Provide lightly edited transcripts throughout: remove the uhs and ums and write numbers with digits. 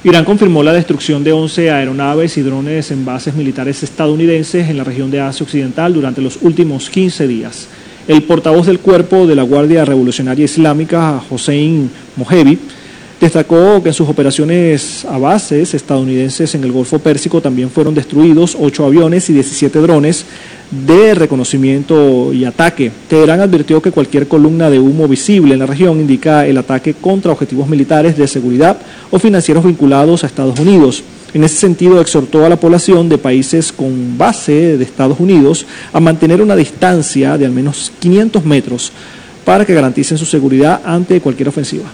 Irán confirmó la destrucción de 11 aeronaves y drones en bases militares estadounidenses en la región de Asia Occidental durante los últimos 15 días. El portavoz del Cuerpo de la Guardia Revolucionaria Islámica, Hossein Mohebi, destacó que en sus operaciones a bases estadounidenses en el Golfo Pérsico también fueron destruidos 8 aviones y 17 drones de reconocimiento y ataque. Teherán advirtió que cualquier columna de humo visible en la región indica el ataque contra objetivos militares de seguridad o financieros vinculados a Estados Unidos. En ese sentido, exhortó a la población de países con base de Estados Unidos a mantener una distancia de al menos 500 metros para que garanticen su seguridad ante cualquier ofensiva.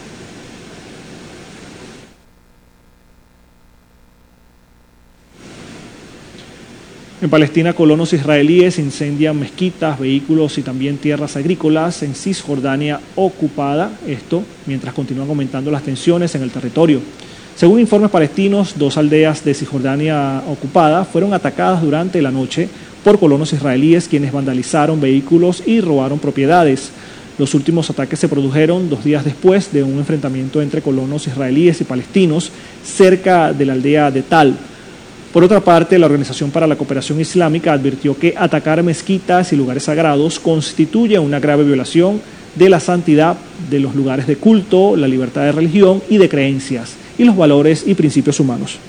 En Palestina, colonos israelíes incendian mezquitas, vehículos y también tierras agrícolas en Cisjordania ocupada, esto mientras continúan aumentando las tensiones en el territorio. Según informes palestinos, 2 aldeas de Cisjordania ocupada fueron atacadas durante la noche por colonos israelíes quienes vandalizaron vehículos y robaron propiedades. Los últimos ataques se produjeron 2 días después de un enfrentamiento entre colonos israelíes y palestinos cerca de la aldea de Tal. Por otra parte, la Organización para la Cooperación Islámica advirtió que atacar mezquitas y lugares sagrados constituye una grave violación de la santidad de los lugares de culto, la libertad de religión y de creencias, y los valores y principios humanos.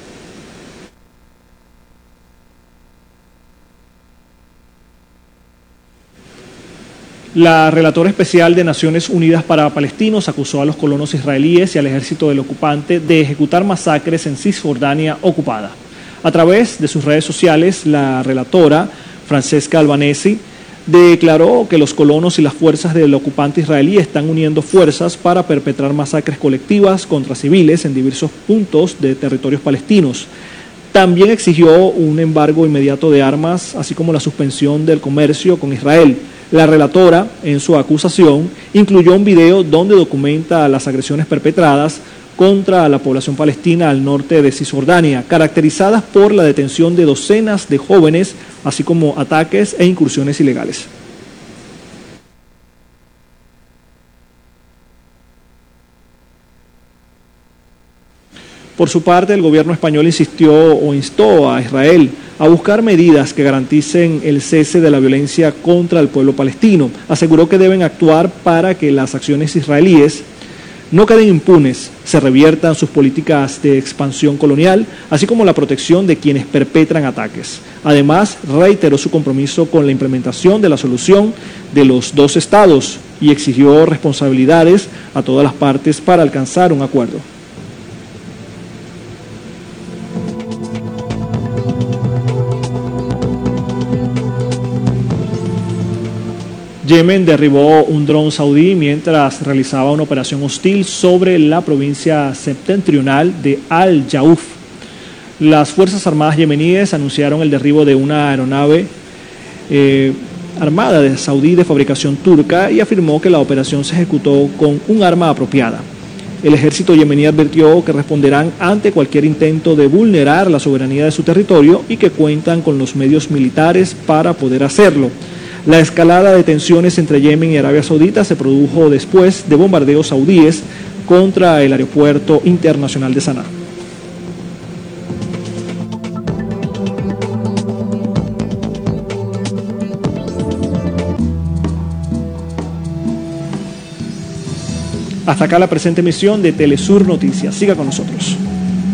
La relatora especial de Naciones Unidas para Palestinos acusó a los colonos israelíes y al ejército del ocupante de ejecutar masacres en Cisjordania ocupada. A través de sus redes sociales, la relatora, Francesca Albanesi, declaró que los colonos y las fuerzas del ocupante israelí están uniendo fuerzas para perpetrar masacres colectivas contra civiles en diversos puntos de territorios palestinos. También exigió un embargo inmediato de armas, así como la suspensión del comercio con Israel. La relatora, en su acusación, incluyó un video donde documenta las agresiones perpetradas contra la población palestina al norte de Cisjordania, caracterizadas por la detención de docenas de jóvenes, así como ataques e incursiones ilegales. Por su parte, el gobierno español instó a Israel a buscar medidas que garanticen el cese de la violencia contra el pueblo palestino. Aseguró que deben actuar para que las acciones israelíes no queden impunes, se reviertan sus políticas de expansión colonial, así como la protección de quienes perpetran ataques. Además, reiteró su compromiso con la implementación de la solución de los 2 estados y exigió responsabilidades a todas las partes para alcanzar un acuerdo. Yemen derribó un dron saudí mientras realizaba una operación hostil sobre la provincia septentrional de Al-Jauf. Las Fuerzas Armadas yemeníes anunciaron el derribo de una aeronave armada de saudí de fabricación turca y afirmó que la operación se ejecutó con un arma apropiada. El ejército yemení advirtió que responderán ante cualquier intento de vulnerar la soberanía de su territorio y que cuentan con los medios militares para poder hacerlo. La escalada de tensiones entre Yemen y Arabia Saudita se produjo después de bombardeos saudíes contra el aeropuerto internacional de Saná. Hasta acá la presente emisión de Telesur Noticias. Siga con nosotros.